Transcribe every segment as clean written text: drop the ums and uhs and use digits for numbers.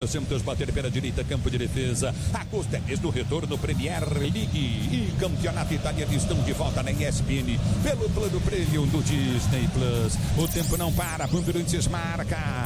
Santos bater pela direita, campo de defesa. Agosto é mês do retorno, Premier League e Campeonato Italiano estão de volta na ESPN pelo plano premium do Disney Plus. O tempo não para, Bandeirantes marca.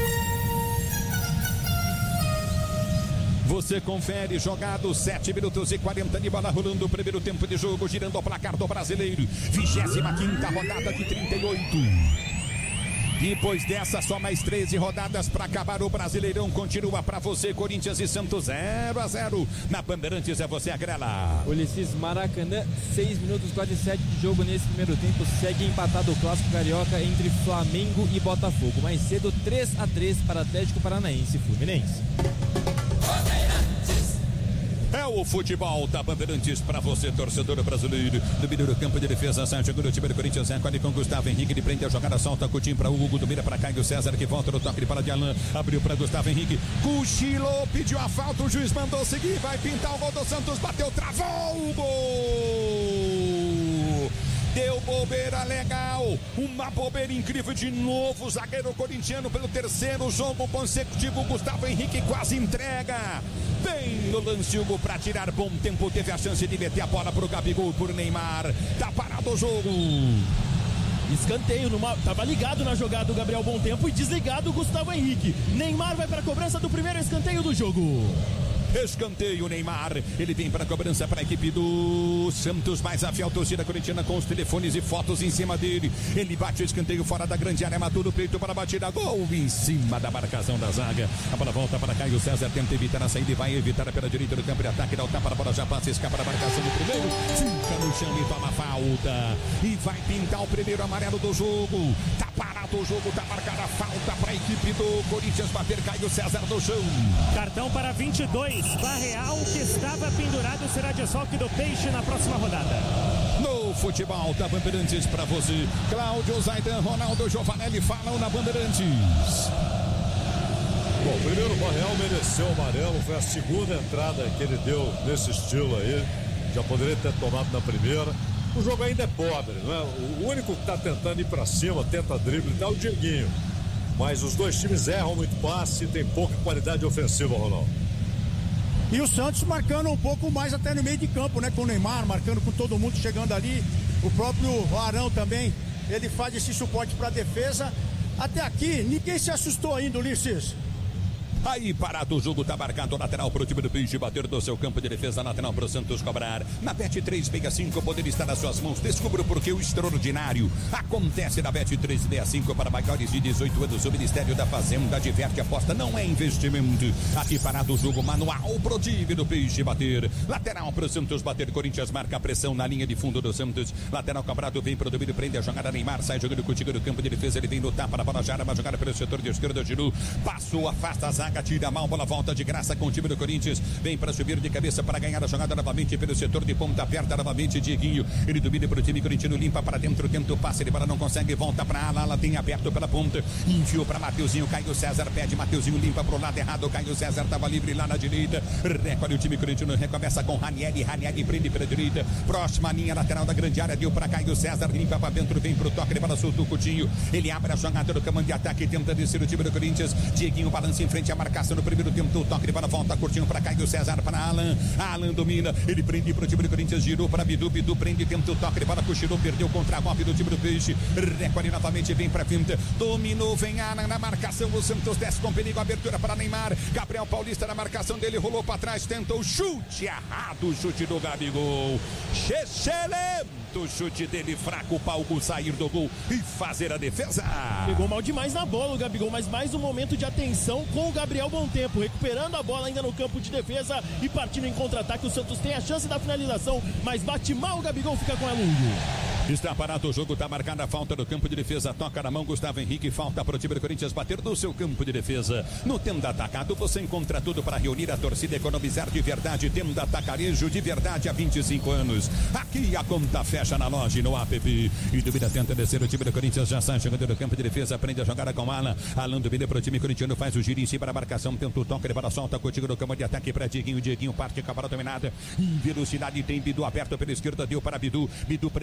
Você confere, jogado 7 minutos e 40 de bola rolando o primeiro tempo de jogo, girando o placar do Brasileiro. 25ª rodada de 38. Depois dessa, só mais 13 rodadas para acabar o Brasileirão. Continua para você, Corinthians e Santos 0-0. Na Bandeirantes é você, Agrela. Ulisses, Maracanã, 6 minutos, quase 7 de jogo nesse primeiro tempo. Segue empatado o clássico carioca entre Flamengo e Botafogo. Mais cedo, 3-3 para Atlético Paranaense e Fluminense. É o futebol da Bandeirantes para você, torcedor brasileiro. Domina o campo de defesa, sai jogando o time do Corinthians. Recolhe com Gustavo Henrique, ele prende a jogada, solta Coutinho para Hugo, domina para Caio César, que volta no toque de bola de Alain. Abriu para Gustavo Henrique, cochilou, pediu a falta, o juiz mandou seguir, vai pintar o gol do Santos, bateu, travou o gol! Deu bobeira legal, uma bobeira incrível de novo, zagueiro corintiano pelo terceiro jogo consecutivo, Gustavo Henrique quase entrega. Bem no lance, Hugo, para tirar bom tempo, teve a chance de meter a bola pro Gabigol, por Neymar, tá parado o jogo. Escanteio, tava ligado na jogada do Gabriel Bom Tempo e desligado o Gustavo Henrique. Neymar vai para a cobrança do primeiro escanteio do jogo. Escanteio, Neymar, ele vem para a cobrança para a equipe do Santos, mais a fiel torcida corintiana com os telefones e fotos em cima dele. Ele bate o escanteio fora da grande área, matou no peito para a batida, gol em cima da marcação da zaga. A bola volta para Caio César, tenta evitar a saída e vai evitar pela direita do campo de ataque, dá o tapa, a bola já passa, escapa da marcação do primeiro, fica no chão e toma falta. E vai pintar o primeiro amarelo do jogo. Tá parado o jogo, tá marcada a falta para a equipe do Corinthians bater Caio César no chão. Cartão para 22. Barreal, que estava pendurado, será desfalque do Peixe na próxima rodada. No futebol da Bandeirantes para você, Cláudio Zaidan, Ronaldo Giovanelli falam na Bandeirantes. Bom, primeiro o Barreal mereceu o amarelo, foi a segunda entrada que ele deu nesse estilo aí, já poderia ter tomado na primeira. O jogo ainda é pobre, não é? O único que está tentando ir para cima, tenta drible, é o Dieguinho. Mas os dois times erram muito passe e tem pouca qualidade ofensiva, Ronaldo. E o Santos marcando um pouco mais até no meio de campo, né? Com o Neymar, marcando com todo mundo chegando ali. O próprio Arão também, ele faz esse suporte para a defesa. Até aqui, ninguém se assustou ainda, Ulisses. Aí parado o jogo, tá marcado lateral pro time do Peixe bater do seu campo de defesa, lateral pro Santos cobrar. Na Bet 365 poder estar nas suas mãos. Descubra porque o extraordinário acontece na Bet 365 para maiores de 18 anos. O Ministério da Fazenda adverte, aposta não é investimento. Aqui parado o jogo, manual pro time do Peixe bater. Lateral pro Santos bater, Corinthians marca a pressão na linha de fundo do Santos. Lateral cobrado, vem pro domínio, prende a jogada, Neymar sai jogando contigo no campo de defesa. Ele vem no tapa na bola, já uma jogada pelo setor de esquerda, Giru passou, afasta a zaga, tira a mão, bola volta de graça com o time do Corinthians, vem para subir de cabeça para ganhar a jogada novamente pelo setor de ponta, aperta novamente Dieguinho, ele domina para o time corintiano, limpa para dentro, tenta o passe, ele para não consegue, volta para a ala, tem aberto pela ponta, enfiou para Mateuzinho, Caio César pede, Mateuzinho limpa para o lado errado, Caio César estava livre lá na direita, recolhe o time corintiano, recomeça com Ranieri prende pela direita, próxima linha lateral da grande área, deu para Caio César, limpa para dentro, vem para o toque, ele para soltou o Coutinho, ele abre a jogada do comando de ataque, tenta descer o time do Corinthians, Dieguinho balança em frente à marcação no primeiro tempo, o toque de bola volta curtinho para Caio César, para Alan domina, ele prende para o time do Corinthians, girou para Bidu prende, tenta o toque de bola, cochilou, perdeu o contra-golpe do time do Peixe, recolhe novamente, vem para finta, dominou, vem Alan na marcação, o Santos desce com perigo, abertura para Neymar, Gabriel Paulista na marcação dele, rolou para trás, tentou o chute errado, o chute do Gabigol, excelente o chute dele, fraco, palco sair do gol e fazer a defesa. Pegou mal demais na bola o Gabigol, mas mais um momento de atenção com o Gabriel Bom Tempo, recuperando a bola ainda no campo de defesa e partindo em contra-ataque. O Santos tem a chance da finalização, mas bate mal o Gabigol, fica com a Lungo. Está parado o jogo, está marcada a falta do campo de defesa, toca na mão Gustavo Henrique, falta para o time do Corinthians bater do seu campo de defesa. No Tenda Atacado você encontra tudo para reunir a torcida, economizar de verdade. Tenda Atacarejo de verdade há 25 anos. Aqui a conta fecha na loja e no app. E duvida tenta descer, o time do Corinthians já sai chegando no campo de defesa, prende a jogada com Alan. Alan domina para o time corintiano, faz o giro em cima da marcação, tenta o toque, ele para solta contigo no campo de ataque para Dieguinho. Dieguinho parte com a bola dominada. Em velocidade tem Bidu aberto pela esquerda, deu para Bidu. Bidu prendeu, abre para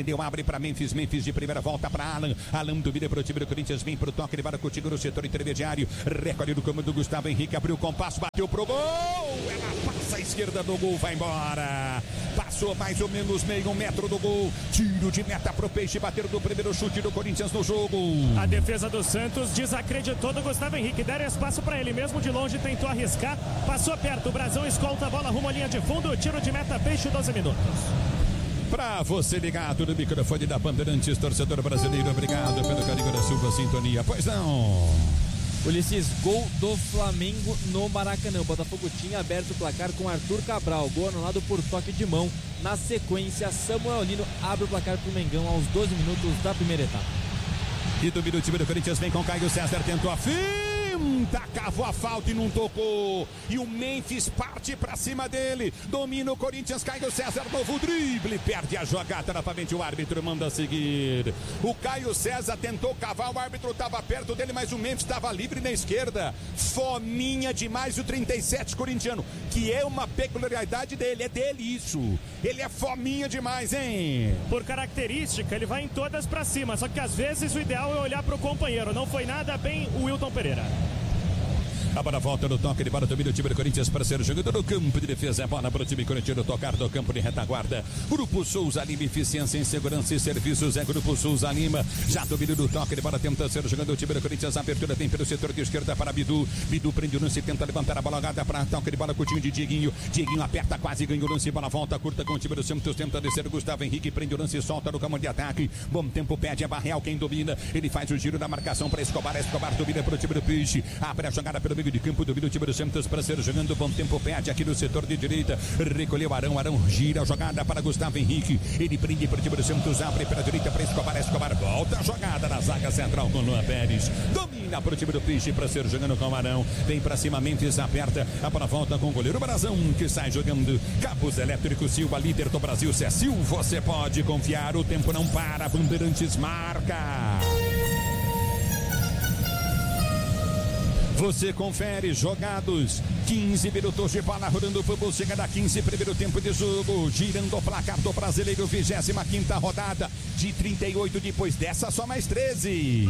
para Memphis de primeira, volta para Alan domina para o time do Corinthians, vem para o toque, ele vai contigo no setor intermediário, recolhe do comando do Gustavo Henrique, abriu o compasso, bateu pro gol, ela passa à esquerda do gol, vai embora, passou mais ou menos meio metro do gol, tiro de meta pro Peixe, bater do primeiro chute do Corinthians no jogo. A defesa do Santos desacreditou do Gustavo Henrique, deram espaço para ele, mesmo de longe tentou arriscar, passou perto, o Brasão escolta a bola rumo à linha de fundo, tiro de meta Peixe, 12 minutos. Pra você ligado no microfone da Bandeirantes, torcedor brasileiro, obrigado pelo carinho da sua sintonia. Pois não. Ulisses, gol do Flamengo no Maracanã. O Botafogo tinha aberto o placar com Arthur Cabral, gol anulado por toque de mão. Na sequência, Samuel Lino abre o placar pro Mengão aos 12 minutos da primeira etapa. E domina o time do Corinthians, vem com Caio César, tentou a finta, cavou a falta e não tocou. E o Memphis parte pra cima dele, domina o Corinthians, Caio César, novo drible, perde a jogada, novamente o árbitro manda seguir. O Caio César tentou cavar, o árbitro estava perto dele, mas o Memphis estava livre na esquerda. Fominha demais o 37 corintiano, que é uma peculiaridade dele, é dele isso. Ele é fominha demais, hein? Por característica, ele vai em todas pra cima, só que às vezes o ideal é olhar pro companheiro. Não foi nada bem o Wilton Pereira. A bola volta no toque, ele para o domínio do time do Corinthians para ser jogado no campo de defesa. A bola para o time corintiano tocar no campo de retaguarda. Grupo Souza Lima, eficiência em segurança e serviços. É Grupo Souza Lima. Já domínio do toque, ele para tentar ser jogando o time do Corinthians. A abertura tem pelo setor de esquerda para Bidu. Bidu prende o lance, tenta levantar a bola agada para toque de bola com o time de Dieguinho. Dieguinho aperta, quase ganha o lance. Bola volta curta com o time do Santos. Tenta descer o Gustavo Henrique. Prende o lance e solta no campo de ataque. Bom tempo, pede a Barreal quem domina. Ele faz o giro da marcação para Escobar. Escobar domina para o time do Peixe. Abre a jogada pelo meio de campo, domina o time do Santos para ser jogando. Bom tempo, pede aqui no setor de direita. Recolheu Arão gira a jogada para Gustavo Henrique. Ele prende para o time do Santos, abre para a direita para Escobar. Escobar volta a jogada na zaga central com Luan Pérez. Domina para o time do Peixe para ser jogando com o Arão. Vem para cima, Memphis aperta. A bola volta com o goleiro Brasão que sai jogando. Cabos Elétricos Silva, líder do Brasil. Se é Sil, você pode confiar. O tempo não para. Bandeirantes marca. Você confere jogados, 15 minutos de bola rodando o futebol, chega da 15, primeiro tempo de jogo, girando o placar do Brasileiro, 25ª rodada, de 38, depois dessa só mais 13.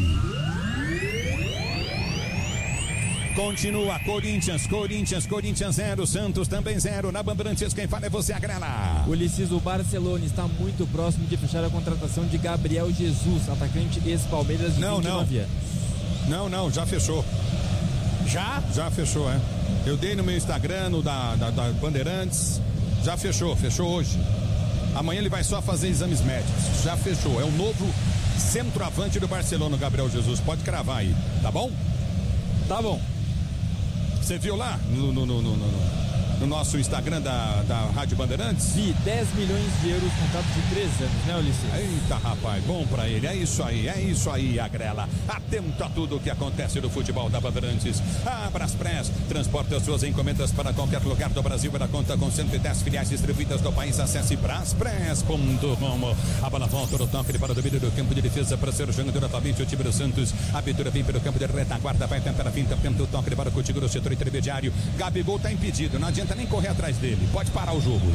Continua Corinthians 0, Santos também 0, na Bandeirantes quem fala é você, Agrela. Ulisses, o Barcelona está muito próximo de fechar a contratação de Gabriel Jesus, atacante ex-Palmeiras de 29 anos. Não, já fechou. Já fechou, é. Eu dei no meu Instagram, no da Bandeirantes. Já fechou hoje. Amanhã ele vai só fazer exames médicos. Já fechou. É o novo centroavante do Barcelona, Gabriel Jesus. Pode cravar aí, tá bom? Tá bom. Você viu lá no nosso Instagram da Rádio Bandeirantes? Vi, 10 milhões de euros, contrato de 3 anos, né, Ulisses? Eita, rapaz, bom pra ele, é isso aí, Agrela. Atento a tudo o que acontece no futebol da Bandeirantes. A Braspress transporta suas encomendas para qualquer lugar do Brasil. Ela conta com 110 filiais distribuídas no país. Acesse braspress.com. A bola volta no toque para o domínio do campo de defesa para ser jogando novamente o time do Santos. A abertura vem pelo campo de retaguarda, vai tentar a finta, tenta o toque para contigo no setor intermediário. Gabigol tá impedido, não adianta nem correr atrás dele, pode parar o jogo.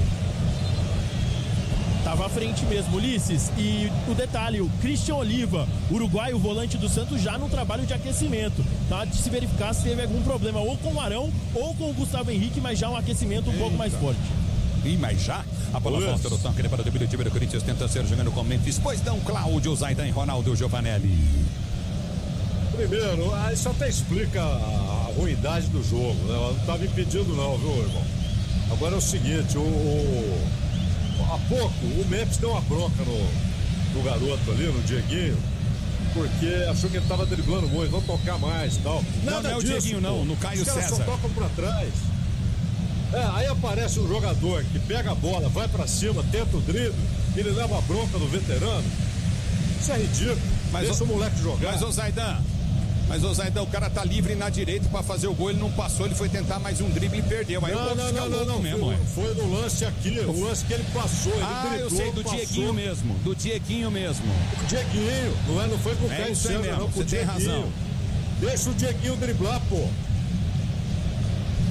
Tava à frente mesmo, Ulisses. E o detalhe, o Christian Oliva, uruguaio, volante do Santos, já no trabalho de aquecimento. Tá de se verificar se teve algum problema ou com o Arão ou com o Gustavo Henrique, mas já um aquecimento um pouco mais forte. Mas já a bola volta no toque para o time do Corinthians, tenta ser jogando com Memphis. Pois não, Cláudio Zaidan e Ronaldo Giovanelli. Primeiro, isso até explica a ruindade do jogo, né? Eu não estava impedindo não, viu, irmão? Agora é o seguinte, há pouco o Memphis deu uma bronca no garoto ali, no Dieguinho, porque achou que ele estava driblando muito, vão tocar mais e tal. Não é o Dieguinho não, no Caio César. Os caras só tocam pra trás. Aí aparece um jogador que pega a bola, vai pra cima, tenta o drible, ele leva a bronca do veterano. Isso é ridículo. Deixa o moleque jogar. Mas o Zaidan, o cara tá livre na direita pra fazer o gol, ele não passou, ele foi tentar mais um drible e perdeu. Aí não, mesmo, foi no lance aqui, o lance que ele passou, ele driblou, eu sei, do Dieguinho mesmo. O Dieguinho, não foi com o Caio César, não, com o Dieguinho. Deixa o Dieguinho driblar, pô. É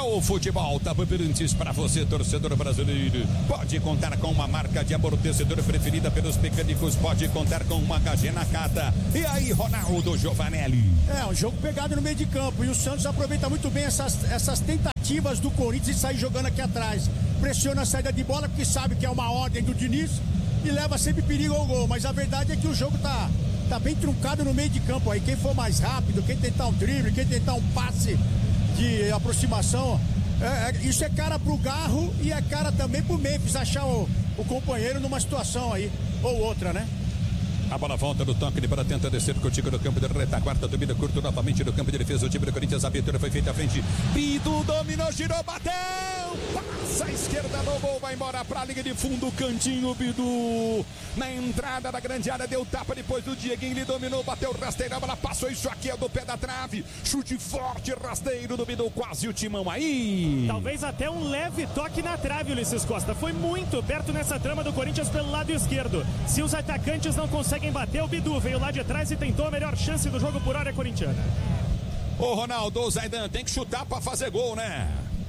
o futebol da Bandeirantes para você, torcedor brasileiro. Pode contar com uma marca de amortecedor preferida pelos mecânicos, pode contar com uma HG Nakata. E aí, Ronaldo Giovanelli? É, um jogo pegado no meio de campo e o Santos aproveita muito bem essas tentativas do Corinthians de sair jogando aqui atrás. Pressiona a saída de bola porque sabe que é uma ordem do Diniz e leva sempre perigo ao gol. Mas a verdade é que o jogo tá bem truncado no meio de campo aí. Quem for mais rápido, quem tentar um drible, quem tentar um passe de aproximação, isso é cara pro Garro e é cara também pro Memphis achar o companheiro numa situação aí ou outra, né? A bola volta no toque de bola, tenta descer contigo no campo de retaguarda, domina curto novamente no campo de defesa, o time do Corinthians, a abertura foi feita à frente, Bidu dominou, girou, bateu, passa a esquerda no gol, vai embora pra linha de fundo, cantinho, Bidu, na entrada da grande área, deu tapa depois do Dieguinho, ele dominou, bateu rasteiro, a bola passou, isso aqui é do pé da trave, chute forte, rasteiro do Bidu, quase o timão aí. Talvez até um leve toque na trave, Ulisses Costa, foi muito perto nessa trama do Corinthians pelo lado esquerdo, se os atacantes não conseguem bater, o Bidu veio lá de trás e tentou a melhor chance do jogo por área corintiana. Ô Ronaldo, o Zaidan tem que chutar pra fazer gol, né?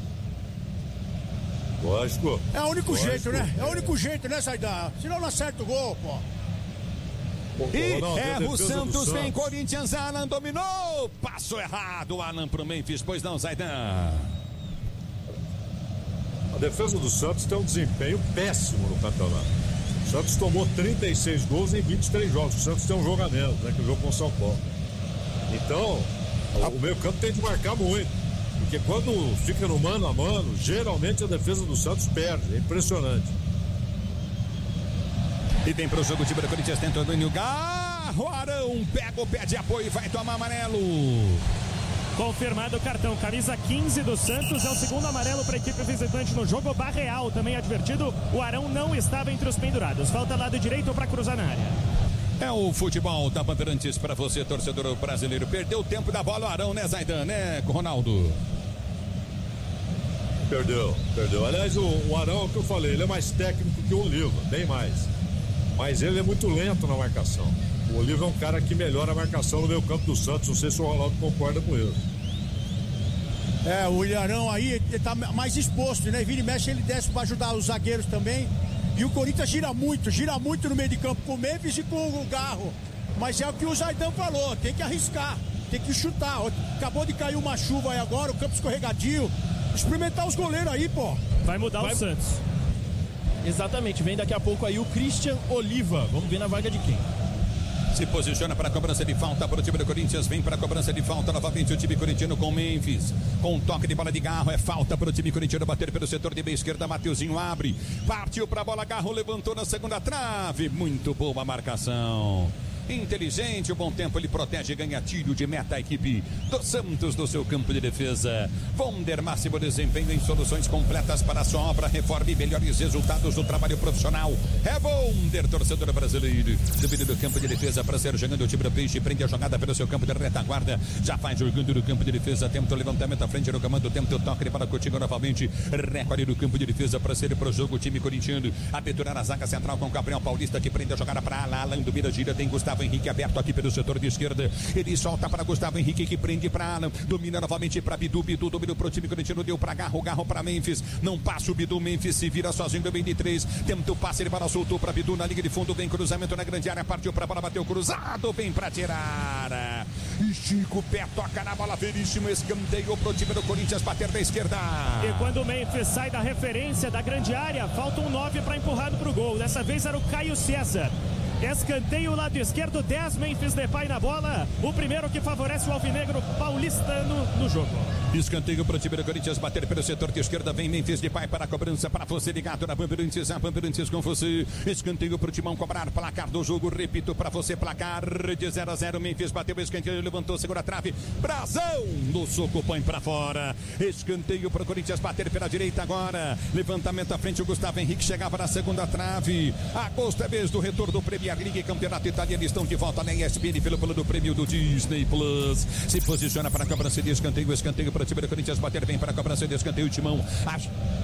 Lógico. É o único jeito, né? É o único jeito, né, Zaidan? Senão não acerta o gol, pô. E erra o Santos, vem Corinthians, Alan dominou, passo errado, Alan pro Memphis, pois não, Zaidan? A defesa do Santos tem um desempenho péssimo no campeonato. O Santos tomou 36 gols em 23 jogos. O Santos tem um jogo a menos, né? Que é o jogo com o São Paulo. Então, o meio campo tem de marcar muito. Porque quando fica no mano a mano, geralmente a defesa do Santos perde. É impressionante. E vem pro jogo o time do Corinthians, tenta o domínio. Garro, Arão, pega o pé de apoio e vai tomar amarelo. Confirmado o cartão, camisa 15 do Santos, é o segundo amarelo para a equipe visitante no jogo. Barreal também advertido, o Arão não estava entre os pendurados, falta lado direito para cruzar na área. É o futebol da Bandeirantes para você, torcedor brasileiro. Perdeu o tempo da bola o Arão, né, Zaidan, né, Ronaldo? Perdeu. Aliás, o Arão, é o que eu falei, ele é mais técnico que o Oliva, bem mais. Mas ele é muito lento na marcação. O Oliva é um cara que melhora a marcação no meio campo do Santos. Não sei se o Ronaldo concorda com isso. É, o Ilharão aí, ele tá mais exposto, né? Vira e mexe, ele desce para ajudar os zagueiros também. E o Corinthians gira muito no meio de campo com o Memphis e com o Garro. Mas é o que o Zaidan falou, tem que arriscar, tem que chutar. Acabou de cair uma chuva aí agora, o campo escorregadio. Experimentar os goleiros aí, pô. Vai mudar o Santos. Exatamente, vem daqui a pouco aí o Christian Oliva. Vamos ver na vaga de quem. Se posiciona para a cobrança de falta para o time do Corinthians. Vem para a cobrança de falta novamente o time corintiano com Memphis. Com um toque de bola de Garro. É falta para o time corintiano bater pelo setor de meia esquerda. Mateuzinho abre. Partiu para a bola. Garro levantou na segunda trave. Muito boa a marcação. Inteligente, o bom tempo, ele protege e ganha tiro de meta a equipe do Santos do seu campo de defesa. Vonder, máximo desempenho em soluções completas para a sua obra, reforma e melhores resultados do trabalho profissional. É Vonder, torcedor brasileiro. Subindo do campo de defesa para ser jogando o time do Peixe, prende a jogada pelo seu campo de retaguarda. Já faz jogando no campo de defesa, tenta o levantamento à frente no comando, tenta o toque para Coutinho novamente. Recorde no campo de defesa para ser pro jogo o time corintiano. Abertura na zaga central com Gabriel Paulista que prende a jogada para Alan do Mira, gira, tem Gustavo Henrique aberto aqui pelo setor de esquerda. Ele solta para Gustavo Henrique que prende para Alan. Domina novamente para Bidu. Bidu dominou pro time corintiano. Deu para Garro. Garro para Memphis. Não passa o Bidu. Memphis se vira sozinho. Do bem de 3. Tenta o passe. Ele para soltou para Bidu na linha de fundo. Vem cruzamento na grande área. Partiu para a bola. Bateu cruzado. Vem para tirar. Estica o pé. Toca na bola. Veríssimo. Escanteio pro time do Corinthians bater da esquerda. E quando o Memphis sai da referência da grande área, falta um 9 para empurrado pro gol. Dessa vez era o Caio César. Escanteio lado esquerdo, 10 Memphis Depay na bola. O primeiro que favorece o alvinegro paulistano no jogo. Escanteio para o time do Corinthians bater pelo setor de esquerda. Vem Memphis Depay para a cobrança. Para você ligado na Bandeirantes. A Bandeirantes com você. Escanteio para o Timão cobrar. Placar do jogo. Repito para você. Placar de 0-0. Memphis bateu o escanteio. Levantou, segura a trave. Brasão no soco, põe para fora. Escanteio para o Corinthians bater pela direita agora. Levantamento à frente. O Gustavo Henrique chegava na segunda trave. Agosto é mês do retorno do Premier League, campeonato italiano, estão de volta na ESPN pelo plano do prêmio do Disney Plus. Se posiciona para a cobrança de escanteio, escanteio para o time do Corinthians bater, vem para a cobrança de escanteio, Timão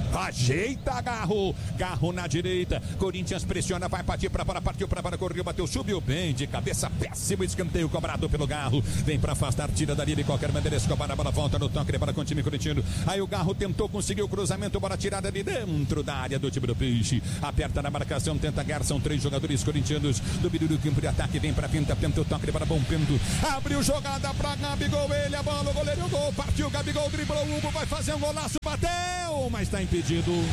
Ajeita Garro na direita. Corinthians pressiona, vai partir pra fora, partiu pra fora, correu, bateu, subiu bem de cabeça, péssimo escanteio cobrado pelo Garro. Vem pra afastar, tira dali de qualquer maneira, Escobar, a bola volta no toque, para com o time corintiano. Aí o Garro tentou, conseguiu o cruzamento, bola tirada de dentro da área do time do Peixe. Aperta na marcação, tenta Gar, são 3 jogadores corintianos do meio do campo de ataque, vem pra pinta o toque, para bom Pinto. Abriu jogada pra Gabigol, ele, a bola, o goleiro, o gol, partiu, Gabigol, driblou, o Hugo vai fazer um golaço, bateu, mas tá impedido.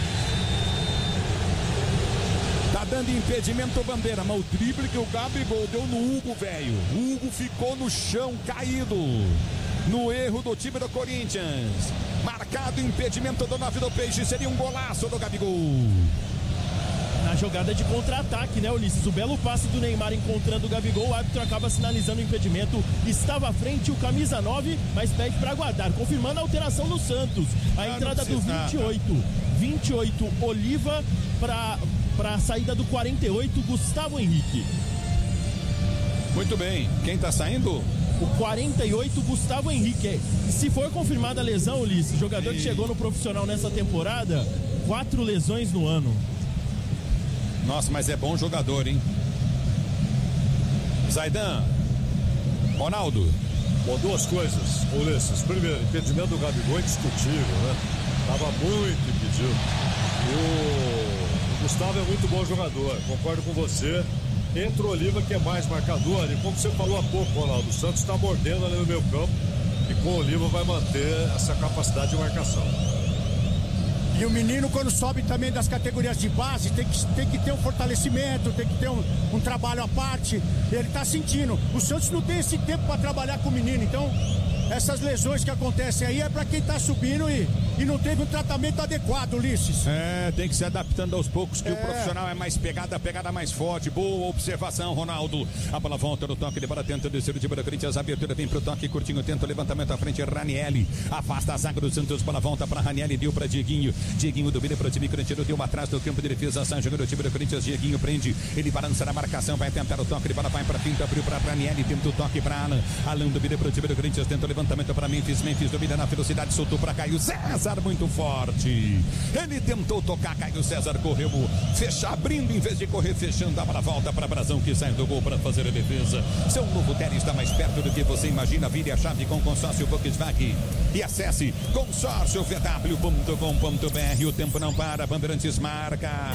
Tá dando impedimento bandeira, mas o drible que o Gabigol deu no Hugo, velho. O Hugo ficou no chão, caído. No erro do time do Corinthians. Marcado impedimento do 9 do Peixe, seria um golaço do Gabigol. Na jogada de contra-ataque, né, Ulisses? O belo passe do Neymar encontrando o Gabigol, o árbitro acaba sinalizando o impedimento. Estava à frente o camisa 9, mas pede para aguardar, confirmando a alteração do Santos. A entrada do 28 Oliva para a saída do 48 Gustavo Henrique. Muito bem, quem tá saindo? O 48 Gustavo Henrique. Se for confirmada a lesão, Ulisses, jogador que chegou no profissional nessa temporada, 4 lesões no ano. Nossa, mas é bom jogador, hein? Zaidan, Ronaldo. Bom, 2 coisas, Ulisses. Primeiro, impedimento do Gabigol é indiscutível, né? Tava muito impedido. O Gustavo é muito bom jogador, concordo com você. Entra o Oliva, que é mais marcador, e como você falou há pouco, Ronaldo, o Santos está mordendo ali no meio campo, e com o Oliva vai manter essa capacidade de marcação. E o menino, quando sobe também das categorias de base, tem que ter um fortalecimento, tem que ter um trabalho à parte. Ele tá sentindo. O Santos não tem esse tempo para trabalhar com o menino, então essas lesões que acontecem aí é para quem tá subindo e não teve um tratamento adequado, Ulisses. É, tem que se adaptando aos poucos, que o profissional é mais pegada, a pegada mais forte. Boa observação, Ronaldo. A bola volta no toque, de bola tenta descer o time do Corinthians, a abertura vem pro toque, curtinho, tenta o levantamento à frente, Ranieri. Afasta a zaga do Santos, bola volta pra Ranieri, deu pra Dieguinho. Dieguinho domina pro time corintiano, deu uma atrás do campo de defesa, sai jogando o time do Corinthians, Dieguinho prende, ele balança na marcação, vai tentar o toque, de bola vai pra finta, abriu pra Ranieri, tenta o toque pra Alan. Alan domina pro time do Corinthians, tenta o levantamento pra Memphis, domina na velocidade, soltou pra Caio César, muito forte. Ele tentou tocar, Caio César correu, fecha, abrindo em vez de correr, fechando, a bola volta para Brazão, que sai do gol para fazer a defesa. Seu novo Tele está mais perto do que você imagina. Vire a chave com consórcio Volkswagen e acesse consórciovw.com.br. O tempo não para, Bandeirantes marca.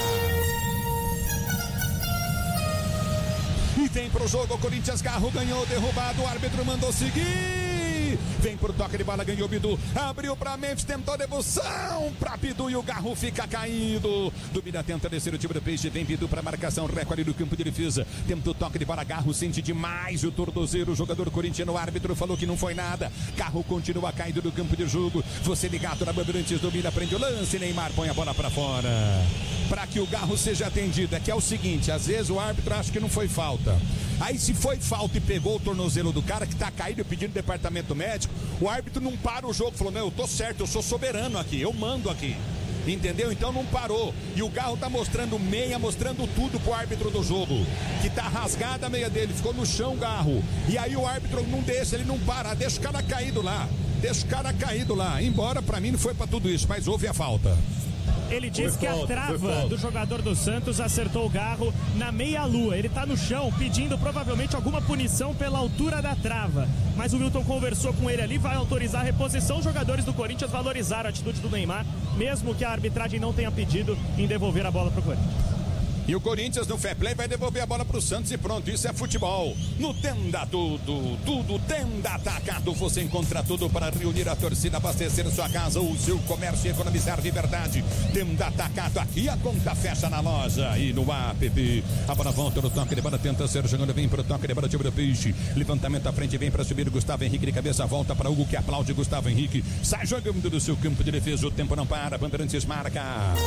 E vem pro jogo, o Corinthians, Garro ganhou, derrubado, o árbitro mandou seguir. Vem pro toque de bola, ganhou Bidu, abriu pra Memphis, tentou devolução pra Bidu e o Garro fica caído. Dúvida, tenta descer o time do Peixe, vem Bidu pra marcação, recorde do campo de defesa, tenta o toque de bola, Garro sente demais o tornozelo, o jogador corintiano, o árbitro falou que não foi nada. Garro continua caído do campo de jogo, você ligado na Bandeirantes, domina, prende o lance, Neymar põe a bola pra fora. Pra que o Garro seja atendido, é que é o seguinte, às vezes o árbitro acha que não foi falta. Aí se foi falta e pegou o tornozelo do cara que tá caído pedindo departamento médico, o árbitro não para o jogo, falou, não, eu tô certo, eu sou soberano aqui, eu mando aqui. Entendeu? Então não parou. E o Garro tá mostrando meia, mostrando tudo pro árbitro do jogo. Que tá rasgada a meia dele, ficou no chão, Garro. E aí o árbitro não deixa, ele não para, deixa o cara caído lá. Deixa o cara caído lá. Embora pra mim não foi pra tudo isso, mas houve a falta. Ele diz que a trava do jogador do Santos acertou o Garro na meia-lua. Ele tá no chão pedindo provavelmente alguma punição pela altura da trava. Mas o Wilton conversou com ele ali, vai autorizar a reposição. Os jogadores do Corinthians valorizaram a atitude do Neymar, mesmo que a arbitragem não tenha pedido em devolver a bola pro Corinthians. E o Corinthians no fair play vai devolver a bola pro Santos e pronto, isso é futebol. No Tenda tudo Tenda Atacado, você encontra tudo para reunir a torcida, abastecer sua casa, o seu comércio e economizar de verdade. Tenda Atacado, aqui a conta fecha na loja e no app. A bola volta no toque de bola, tenta ser jogando, vem pro toque de bola, time do Peixe. Levantamento à frente, vem para subir o Gustavo Henrique de cabeça, volta para Hugo que aplaude Gustavo Henrique. Sai jogando do seu campo de defesa, o tempo não para, Bandeirantes marca.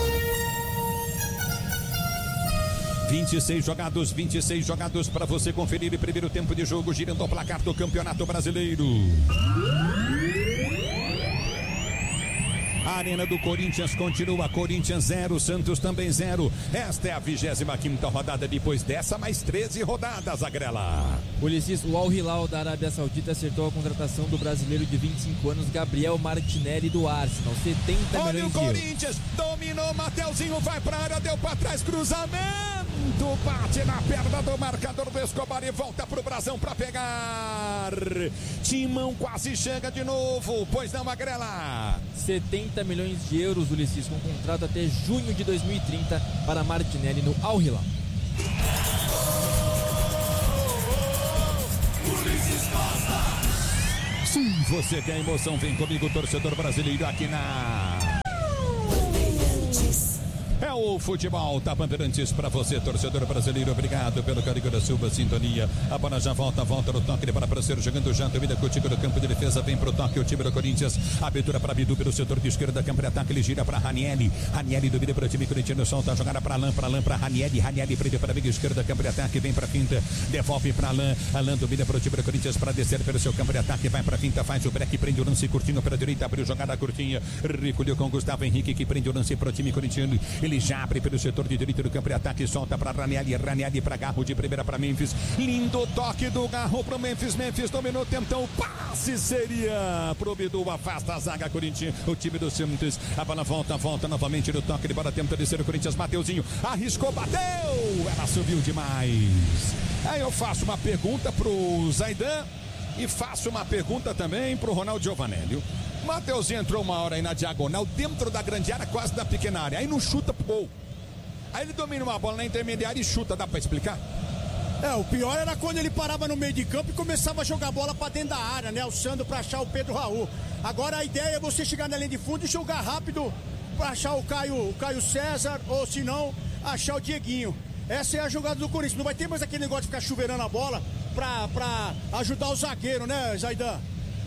26 jogados para você conferir o primeiro tempo de jogo, girando o placar do Campeonato Brasileiro. A Arena do Corinthians continua, Corinthians 0, Santos também 0. Esta é a 25ª rodada, depois dessa mais 13 rodadas, Agrela. Ulisses, o Al Hilal da Arábia Saudita acertou a contratação do brasileiro de 25 anos, Gabriel Martinelli, do Arsenal, 70 Olha milhões o de euros. Corinthians, dominou, Mateuzinho vai pra área, deu pra trás, cruzamento, bate na perna do marcador do Escobar e volta pro Brasão pra pegar. Timão quase chega de novo, pois não, Agrela. 70 milhões de euros, Ulisses, com contrato até junho de 2030 para Martinelli no Al Hilal. Se você quer emoção, vem comigo, torcedor brasileiro, aqui na... É o futebol da Bandeirantes pra você, torcedor brasileiro. Obrigado pelo carinho da sua sintonia. A bola já volta no toque de bola para ser jogando já. Domina contigo no campo de defesa. Vem pro toque o time do Corinthians. Abertura para Bidu pelo setor de esquerda. Campo de ataque. Ele gira para Ranieri. Ranieri domina para o time corintiano. Solta a jogada para Alain para Ranieri. Ranieri prende para a meia esquerda. Campo de ataque. Vem para finta. Devolve para Alain. Alain domina para o time do Corinthians para descer pelo seu campo de ataque. Vai para finta. Faz o break. Prende o lance curtinho para a direita. Abriu jogada curtinha. Recolheu com Gustavo Henrique que prende o lance para o time corintiano. Ele já abre pelo setor de direita do campo de ataque, solta para Ranieri, Ranieri para Garro, de primeira para Memphis, lindo toque do Garro para Memphis, Memphis dominou, tentou o passe, seria pro Bidu, afasta a zaga Corinthians, o time do Santos, a bola volta novamente no toque de bola, tenta descer o Corinthians, Mateuzinho, arriscou, bateu, ela subiu demais. Aí eu faço uma pergunta pro Zaidan e faço uma pergunta também pro Ronaldo Giovanelli. O Mateuzinho entrou uma hora aí na diagonal, dentro da grande área, quase da pequena área, aí não chuta pro gol. Aí ele domina uma bola na intermediária e chuta, dá pra explicar? O pior era quando ele parava no meio de campo e começava a jogar bola pra dentro da área, né? Alçando pra achar o Pedro Raul. Agora a ideia é você chegar na linha de fundo e jogar rápido pra achar o Caio César, ou se não, achar o Dieguinho. Essa é a jogada do Corinthians. Não vai ter mais aquele negócio de ficar chuveirando a bola pra ajudar o zagueiro, né, Zaidan?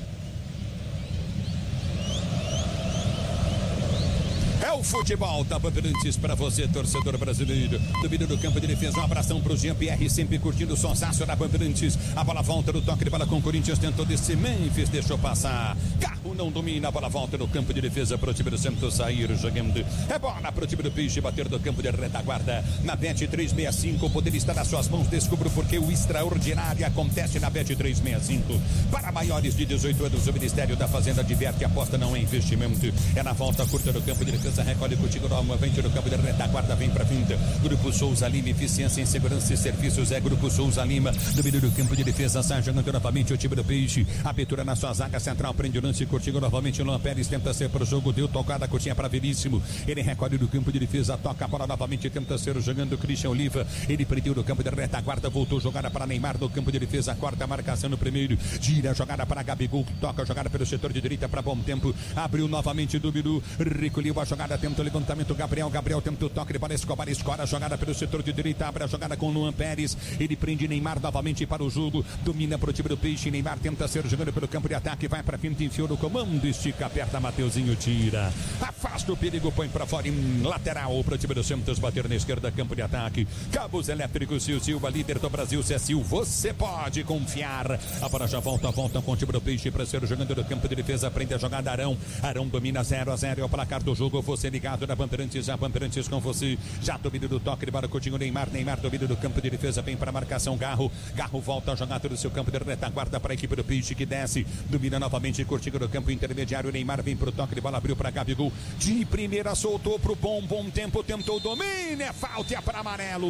É o futebol da Bandeirantes pra você, torcedor brasileiro. Domínio do campo de defesa, um abração pro Jean-Pierre, sempre curtindo o sonsaço da Bandeirantes. A bola volta no toque de bola com o Corinthians, tentou descer, Memphis deixou passar. Carro não domina, a bola volta no campo de defesa pro time do Santos sair jogando. É bola pro time do Peixe, bater do campo de retaguarda. Na Bet 365, o poder está nas suas mãos. Descubra porque o extraordinário acontece na Bet 365. Para maiores de 18 anos, o Ministério da Fazenda adverte, aposta não é investimento. É na volta curta do campo de defesa. Recolhe contigo novamente no campo de retaguarda, vem pra finta. Grupo Souza Lima, eficiência em segurança e serviços é Grupo Souza Lima. Domínio do campo de defesa, sai jogando novamente o time do Peixe. Abertura na sua zaga central, prende o lance, curtindo novamente. Luan Pérez tenta ser pro jogo, deu tocada, curtinha pra Veríssimo. Ele recolhe do campo de defesa, toca a bola novamente, tenta ser jogando Christian Oliva. Ele prendeu no campo de retaguarda, voltou jogada para Neymar no campo de defesa, corta a marcação no primeiro. Gira a jogada para Gabigol, toca a jogada pelo setor de direita para Bom Tempo. Abriu novamente do Bidu, recolheu a jogada, tenta o levantamento, Gabriel tenta o toque para Escobar, escora a jogada pelo setor de direita, abre a jogada com Luan Pérez, ele prende Neymar novamente para o jogo, domina para o time do Peixe, Neymar tenta ser jogando pelo campo de ataque, vai para frente, enfiou no comando, estica, aperta, Mateuzinho tira, afasta o perigo, põe para fora em lateral para o time do Santos, bater na esquerda, campo de ataque, cabos elétricos, Silva, líder do Brasil, Cecil, você pode confiar, a bola já volta com o time do Peixe para ser jogando no campo de defesa, prende a jogada Arão domina 0-0, é o placar do jogo, você ligado na Bandeirantes, a Bandeirantes com você, já domínio do toque de bola, Coutinho, Neymar domínio do campo de defesa, vem para a marcação, Garro volta a jogada do seu campo de retaguarda para a equipe do Peixe que desce, domina novamente, Coutinho no campo intermediário, Neymar vem para o toque de bola, abriu para Gabigol, de primeira soltou para o bom tempo, tentou o domínio, é falta, é para amarelo,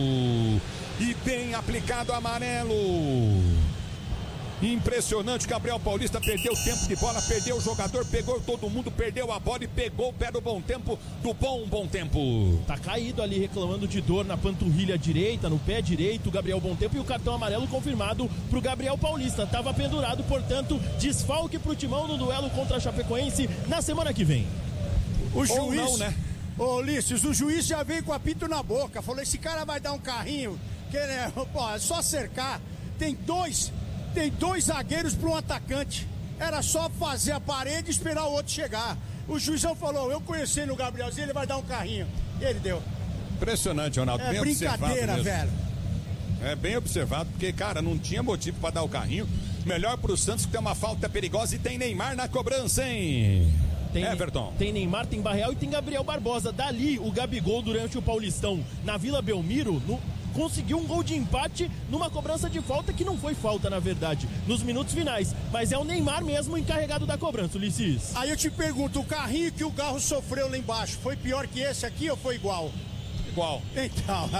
e bem aplicado amarelo. Impressionante, Gabriel Paulista perdeu tempo de bola, perdeu o jogador, pegou todo mundo, perdeu a bola e pegou o pé do Bom Tempo, do bom tempo. Tá caído ali, reclamando de dor na panturrilha direita, no pé direito, Gabriel Bom Tempo, e o cartão amarelo confirmado pro Gabriel Paulista. Tava pendurado, portanto, desfalque pro Timão no duelo contra a Chapecoense na semana que vem. O juiz, ou não, né? Ô Ulisses, o juiz já veio com o apito na boca, falou, esse cara vai dar um carrinho, que é só cercar, tem dois zagueiros para um atacante. Era só fazer a parede e esperar o outro chegar. O juizão falou, eu conhecendo o Gabrielzinho, ele vai dar um carrinho. E ele deu. Impressionante, Ronaldo. É bem brincadeira, velho. É bem observado, porque, cara, não tinha motivo para dar o carrinho. Melhor pro Santos que tem uma falta perigosa e tem Neymar na cobrança, hein? Everton. Tem Neymar, tem Barreal e tem Gabriel Barbosa. Dali, o Gabigol, durante o Paulistão, na Vila Belmiro, conseguiu um gol de empate numa cobrança de falta que não foi falta, na verdade, nos minutos finais. Mas é o Neymar mesmo encarregado da cobrança, Ulisses. Aí eu te pergunto, o carrinho que o Garro sofreu lá embaixo, foi pior que esse aqui ou foi igual? Igual. Então,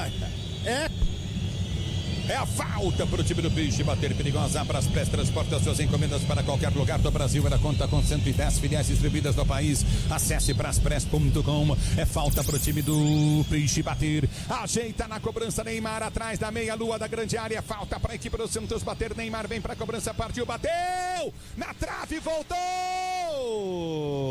É a falta para o time do Peixe bater perigosa. Abras Press transporta suas encomendas para qualquer lugar do Brasil. Ela conta com 110 filiais distribuídas no país. Acesse braspress.com. É falta para o time do Peixe bater. Ajeita na cobrança Neymar atrás da meia-lua da grande área. Falta para a equipe do Santos bater. Neymar vem para a cobrança, partiu, bateu! Na trave, voltou!